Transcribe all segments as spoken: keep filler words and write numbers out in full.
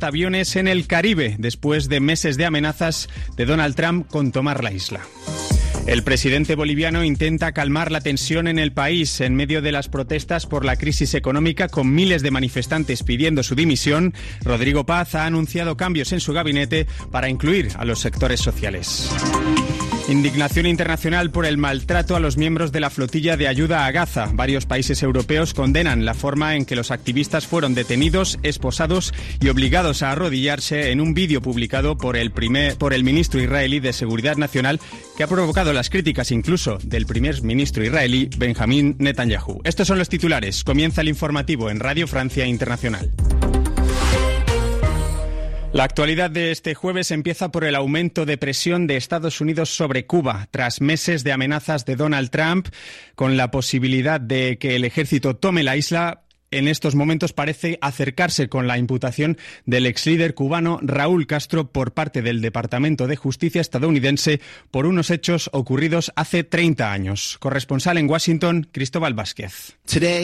portaaviones en el Caribe, después de meses de amenazas de Donald Trump con tomar la isla. El presidente boliviano intenta calmar la tensión en el país en medio de las protestas por la crisis económica, con miles de manifestantes pidiendo su dimisión. Rodrigo Paz ha anunciado cambios en su gabinete para incluir a los sectores sociales. Indignación internacional por el maltrato a los miembros de la flotilla de ayuda a Gaza. Varios países europeos condenan la forma en que los activistas fueron detenidos, esposados y obligados a arrodillarse en un vídeo publicado por el, primer, por el ministro israelí de Seguridad Nacional, que ha provocado las críticas incluso del primer ministro israelí Benjamín Netanyahu. Estos son los titulares. Comienza el informativo en Radio Francia Internacional. La actualidad de este jueves empieza por el aumento de presión de Estados Unidos sobre Cuba, tras meses de amenazas de Donald Trump, con la posibilidad de que el ejército tome la isla. En estos momentos parece acercarse con la imputación del ex líder cubano Raúl Castro por parte del Departamento de Justicia estadounidense por unos hechos ocurridos hace treinta años. Corresponsal en Washington, Cristóbal Vázquez.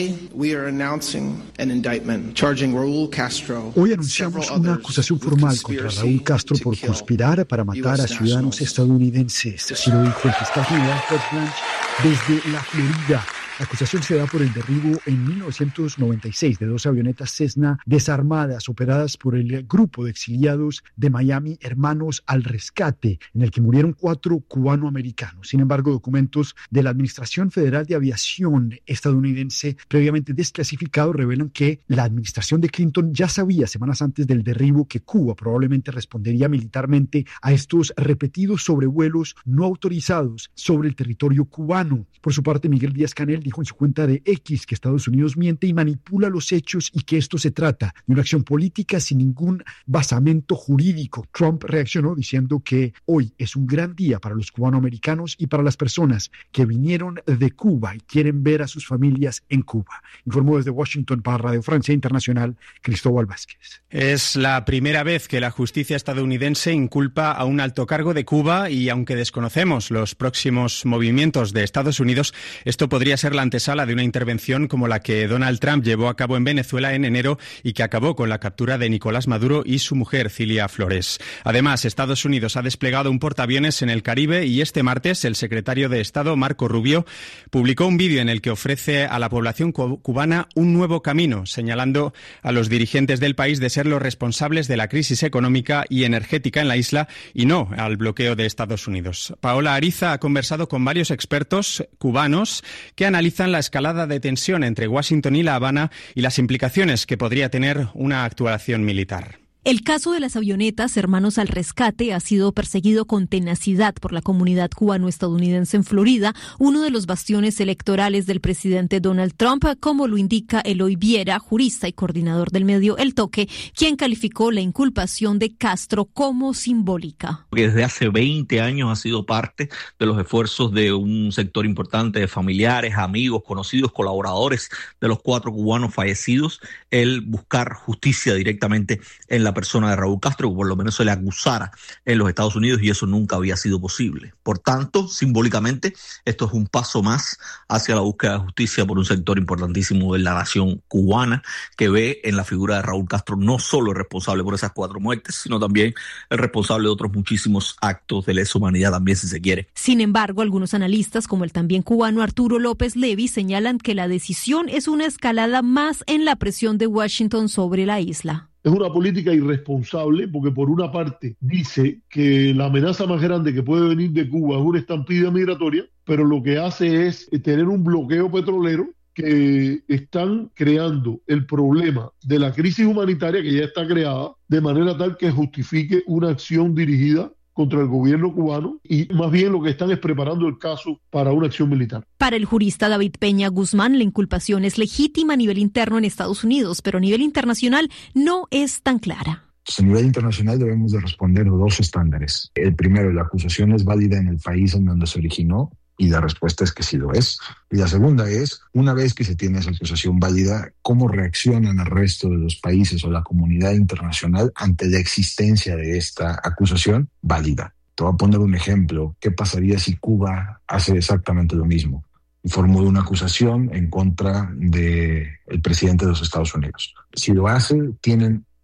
Hoy anunciamos una acusación formal contra Raúl Castro por conspirar para matar a ciudadanos estadounidenses. Así lo dijo el fiscal general Todd Blanche desde la Florida. La acusación se da por el derribo en mil novecientos noventa y seis de dos avionetas Cessna desarmadas operadas por el grupo de exiliados de Miami Hermanos al Rescate, en el que murieron cuatro cubanoamericanos. Sin embargo, documentos de la Administración Federal de Aviación estadounidense previamente desclasificados revelan que la administración de Clinton ya sabía semanas antes del derribo que Cuba probablemente respondería militarmente a estos repetidos sobrevuelos no autorizados sobre el territorio cubano. Por su parte, Miguel Díaz-Canel dijo en su cuenta de X que Estados Unidos miente y manipula los hechos y que esto se trata de una acción política sin ningún basamento jurídico. Trump reaccionó diciendo que hoy es un gran día para los cubanoamericanos y para las personas que vinieron de Cuba y quieren ver a sus familias en Cuba. Informó desde Washington para Radio Francia Internacional, Cristóbal Vázquez. Es la primera vez que la justicia estadounidense inculpa a un alto cargo de Cuba y aunque desconocemos los próximos movimientos de Estados Unidos, esto podría ser la antesala de una intervención como la que Donald Trump llevó a cabo en Venezuela en enero y que acabó con la captura de Nicolás Maduro y su mujer, Cilia Flores. Además, Estados Unidos ha desplegado un portaaviones en el Caribe y este martes el secretario de Estado, Marco Rubio, publicó un vídeo en el que ofrece a la población cubana un nuevo camino, señalando a los dirigentes del país de ser los responsables de la crisis económica y energética en la isla y no al bloqueo de Estados Unidos. Paola Ariza ha conversado con varios expertos cubanos que analizan la escalada de tensión entre Washington y La Habana y las implicaciones que podría tener una actuación militar. El caso de las avionetas Hermanos al Rescate ha sido perseguido con tenacidad por la comunidad cubano-estadounidense en Florida, uno de los bastiones electorales del presidente Donald Trump, como lo indica Eloy Viera, jurista y coordinador del medio El Toque, quien calificó la inculpación de Castro como simbólica. Desde hace veinte años ha sido parte de los esfuerzos de un sector importante de familiares, amigos, conocidos, colaboradores de los cuatro cubanos fallecidos, el buscar justicia directamente en la persona de Raúl Castro, que por lo menos se le acusara en los Estados Unidos y eso nunca había sido posible. Por tanto, simbólicamente, esto es un paso más hacia la búsqueda de justicia por un sector importantísimo de la nación cubana que ve en la figura de Raúl Castro no solo el responsable por esas cuatro muertes, sino también el responsable de otros muchísimos actos de lesa humanidad también, si se quiere. Sin embargo, algunos analistas, como el también cubano Arturo López Levy, señalan que la decisión es una escalada más en la presión de Washington sobre la isla. Es una política irresponsable porque por una parte dice que la amenaza más grande que puede venir de Cuba es una estampida migratoria, pero lo que hace es tener un bloqueo petrolero que están creando el problema de la crisis humanitaria que ya está creada de manera tal que justifique una acción dirigida contra el gobierno cubano y más bien lo que están es preparando el caso para una acción militar. Para el jurista David Peña Guzmán, la inculpación es legítima a nivel interno en Estados Unidos, pero a nivel internacional no es tan clara. A nivel internacional debemos de responder a dos estándares. El primero, la acusación es válida en el país en donde se originó, y la respuesta es que sí lo es. Y la segunda es, una vez que se tiene esa acusación válida, ¿cómo reaccionan el resto de los países o la comunidad internacional ante la existencia de esta acusación válida? Te voy a poner un ejemplo. ¿Qué pasaría si Cuba hace exactamente lo mismo y formula una acusación en contra del presidente de los Estados Unidos? Si lo hace, tienen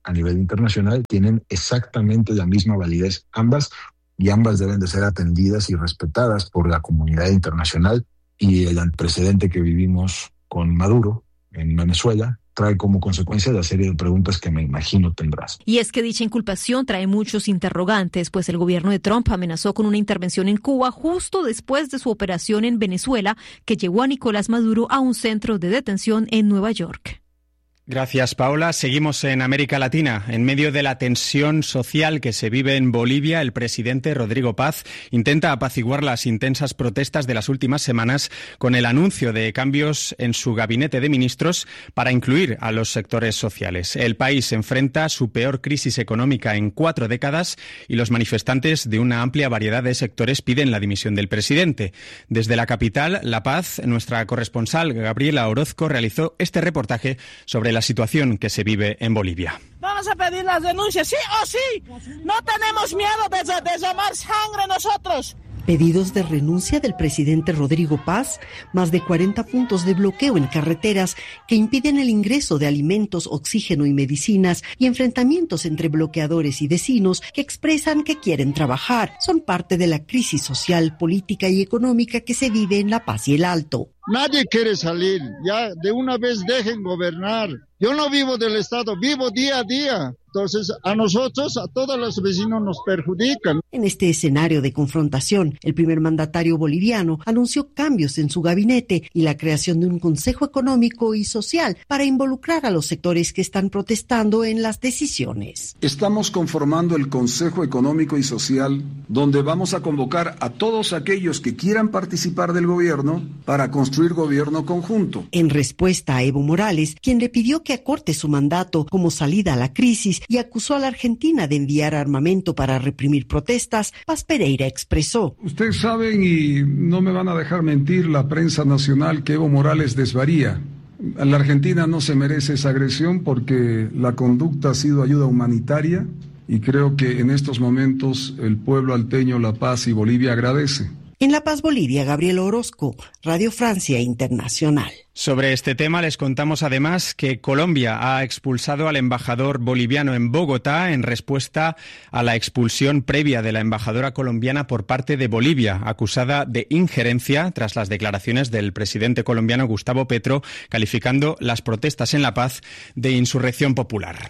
a nivel internacional tienen exactamente la misma validez ambas, y ambas deben de ser atendidas y respetadas por la comunidad internacional. Y el antecedente que vivimos con Maduro en Venezuela trae como consecuencia la serie de preguntas que me imagino tendrás. Y es que dicha inculpación trae muchos interrogantes, pues el gobierno de Trump amenazó con una intervención en Cuba justo después de su operación en Venezuela, que llevó a Nicolás Maduro a un centro de detención en Nueva York. Gracias, Paola. Seguimos en América Latina. En medio de la tensión social que se vive en Bolivia, el presidente Rodrigo Paz intenta apaciguar las intensas protestas de las últimas semanas con el anuncio de cambios en su gabinete de ministros para incluir a los sectores sociales. El país enfrenta su peor crisis económica en cuatro décadas y los manifestantes de una amplia variedad de sectores piden la dimisión del presidente. Desde la capital, La Paz, nuestra corresponsal Gabriela Orozco realizó este reportaje sobre la situación que se vive en Bolivia. Vamos a pedir las denuncias, sí o sí. No tenemos miedo de, de llamar sangre nosotros. Pedidos de renuncia del presidente Rodrigo Paz, más de cuarenta puntos de bloqueo en carreteras que impiden el ingreso de alimentos, oxígeno y medicinas, y enfrentamientos entre bloqueadores y vecinos que expresan que quieren trabajar. Son parte de la crisis social, política y económica que se vive en La Paz y el Alto. Nadie quiere salir, ya de una vez dejen gobernar. Yo no vivo del Estado, vivo día a día. Entonces, a nosotros, a todos los vecinos nos perjudican. En este escenario de confrontación, el primer mandatario boliviano anunció cambios en su gabinete y la creación de un Consejo Económico y Social para involucrar a los sectores que están protestando en las decisiones. Estamos conformando el Consejo Económico y Social, donde vamos a convocar a todos aquellos que quieran participar del gobierno para construir gobierno conjunto. En respuesta a Evo Morales, quien le pidió que acorte su mandato como salida a la crisis y acusó a la Argentina de enviar armamento para reprimir protestas, Paz Pereira expresó: Ustedes saben, y no me van a dejar mentir la prensa nacional, que Evo Morales desvaría. La Argentina no se merece esa agresión porque la conducta ha sido ayuda humanitaria y creo que en estos momentos el pueblo alteño, La Paz y Bolivia agradece. En La Paz, Bolivia, Gabriela Orozco, Radio Francia Internacional. Sobre este tema les contamos además que Colombia ha expulsado al embajador boliviano en Bogotá en respuesta a la expulsión previa de la embajadora colombiana por parte de Bolivia, acusada de injerencia tras las declaraciones del presidente colombiano Gustavo Petro, calificando las protestas en La Paz de insurrección popular.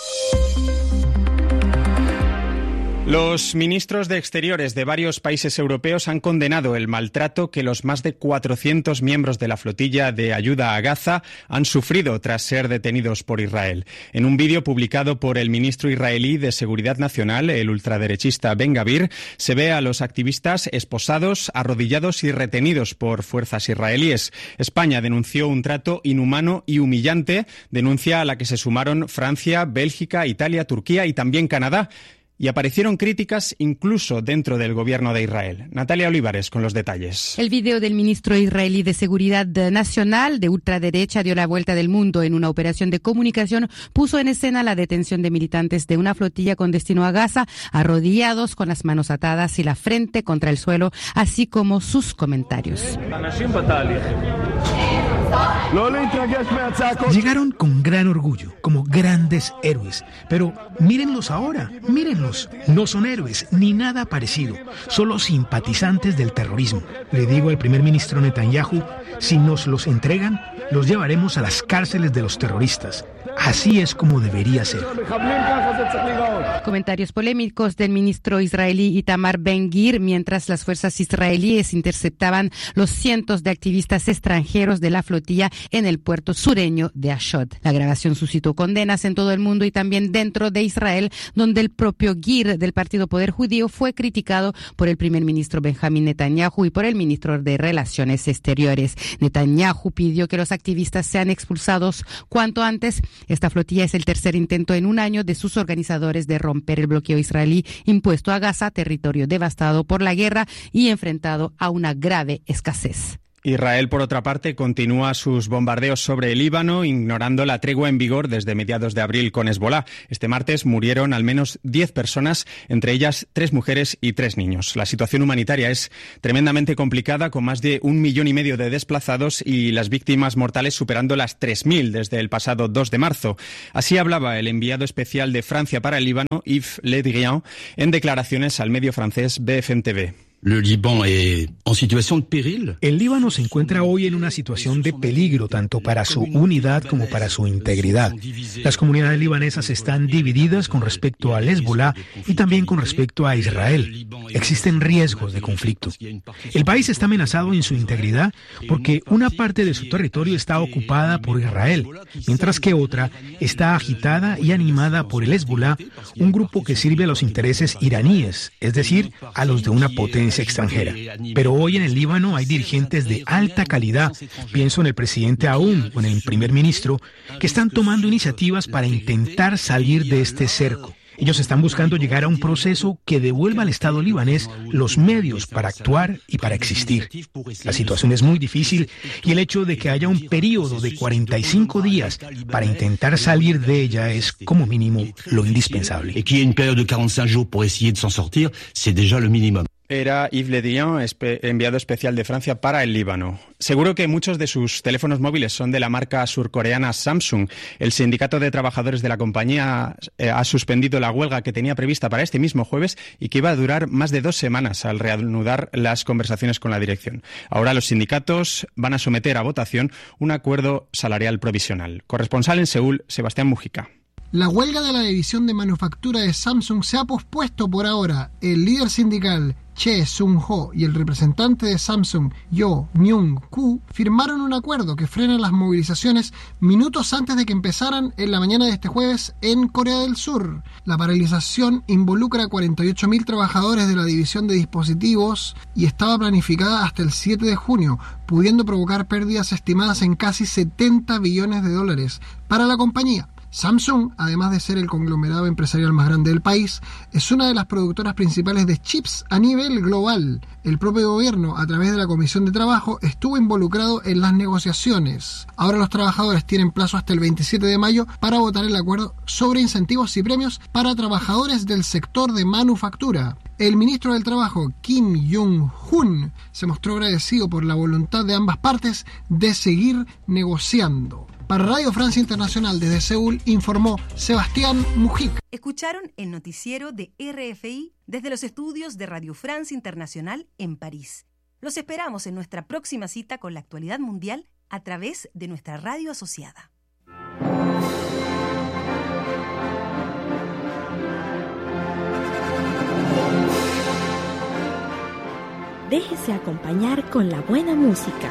Los ministros de Exteriores de varios países europeos han condenado el maltrato que los más de cuatrocientos miembros de la flotilla de ayuda a Gaza han sufrido tras ser detenidos por Israel. En un vídeo publicado por el ministro israelí de Seguridad Nacional, el ultraderechista Ben Gavir, se ve a los activistas esposados, arrodillados y retenidos por fuerzas israelíes. España denunció un trato inhumano y humillante, denuncia a la que se sumaron Francia, Bélgica, Italia, Turquía y también Canadá. Y aparecieron críticas incluso dentro del gobierno de Israel. Natalia Olivares con los detalles. El video del ministro israelí de Seguridad Nacional de ultraderecha dio la vuelta del mundo. En una operación de comunicación puso en escena la detención de militantes de una flotilla con destino a Gaza, arrodillados con las manos atadas y la frente contra el suelo, así como sus comentarios. Llegaron con gran orgullo, como grandes héroes, pero mírenlos ahora, mírenlos, no son héroes ni nada parecido, solo simpatizantes del terrorismo. Le digo al primer ministro Netanyahu, si nos los entregan, los llevaremos a las cárceles de los terroristas. Así es como debería ser. Comentarios polémicos del ministro israelí Itamar Ben-Gvir mientras las fuerzas israelíes interceptaban los cientos de activistas extranjeros de la flotilla en el puerto sureño de Ashdod. La grabación suscitó condenas en todo el mundo y también dentro de Israel, donde el propio Gvir del Partido Poder Judío fue criticado por el primer ministro Benjamín Netanyahu y por el ministro de Relaciones Exteriores. Netanyahu pidió que los activistas sean expulsados cuanto antes. Esta flotilla es el tercer intento en un año de sus organizadores de romper el bloqueo israelí impuesto a Gaza, territorio devastado por la guerra y enfrentado a una grave escasez. Israel, por otra parte, continúa sus bombardeos sobre el Líbano, ignorando la tregua en vigor desde mediados de abril con Hezbolá. Este martes murieron al menos diez personas, entre ellas tres mujeres y tres niños. La situación humanitaria es tremendamente complicada, con más de un millón y medio de desplazados y las víctimas mortales superando las tres mil desde el pasado dos de marzo. Así hablaba el enviado especial de Francia para el Líbano, Yves Le Drian, en declaraciones al medio francés B F M T V. El Líbano se encuentra hoy en una situación de peligro tanto para su unidad como para su integridad. Las comunidades libanesas están divididas con respecto al Hezbolá y también con respecto a Israel. Existen riesgos de conflicto. El país está amenazado en su integridad porque una parte de su territorio está ocupada por Israel, mientras que otra está agitada y animada por el Hezbolá, un grupo que sirve a los intereses iraníes, es decir, a los de una potencia extranjera. Pero hoy en el Líbano hay dirigentes de alta calidad, pienso en el presidente Aoun o en el primer ministro, que están tomando iniciativas para intentar salir de este cerco. Ellos están buscando llegar a un proceso que devuelva al Estado libanés los medios para actuar y para existir. La situación es muy difícil y el hecho de que haya un periodo de cuarenta y cinco días para intentar salir de ella es, como mínimo, lo indispensable. Y que haya un periodo de cuarenta y cinco días para essayer de s'en sortir, c'est déjà le minimum. Era Yves Le Drian, enviado especial de Francia para el Líbano. Seguro que muchos de sus teléfonos móviles son de la marca surcoreana Samsung. El sindicato de trabajadores de la compañía eh, ha suspendido la huelga que tenía prevista para este mismo jueves y que iba a durar más de dos semanas al reanudar las conversaciones con la dirección. Ahora los sindicatos van a someter a votación un acuerdo salarial provisional. Corresponsal en Seúl, Sebastián Mujica. La huelga de la división de manufactura de Samsung se ha pospuesto por ahora. El líder sindical Che Sung-ho y el representante de Samsung, Yo Myung-koo, firmaron un acuerdo que frena las movilizaciones minutos antes de que empezaran en la mañana de este jueves en Corea del Sur. La paralización involucra a cuarenta y ocho mil trabajadores de la división de dispositivos y estaba planificada hasta el siete de junio, pudiendo provocar pérdidas estimadas en casi setenta billones de dólares para la compañía. Samsung, además de ser el conglomerado empresarial más grande del país, es una de las productoras principales de chips a nivel global. El propio gobierno, a través de la Comisión de Trabajo, estuvo involucrado en las negociaciones. Ahora los trabajadores tienen plazo hasta el veintisiete de mayo para votar el acuerdo sobre incentivos y premios para trabajadores del sector de manufactura. El ministro del Trabajo, Kim Jong-un, se mostró agradecido por la voluntad de ambas partes de seguir negociando. Para Radio Francia Internacional desde Seúl, informó Sebastián Mujica. Escucharon el noticiero de R F I desde los estudios de Radio Francia Internacional en París. Los esperamos en nuestra próxima cita con la actualidad mundial a través de nuestra radio asociada. Déjese acompañar con la buena música.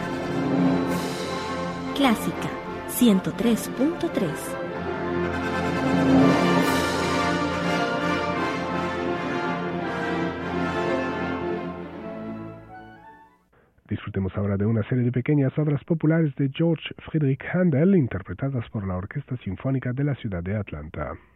Clásica ciento tres punto tres. Disfrutemos ahora de una serie de pequeñas obras populares de George Friedrich Händel, interpretadas por la Orquesta Sinfónica de la ciudad de Atlanta.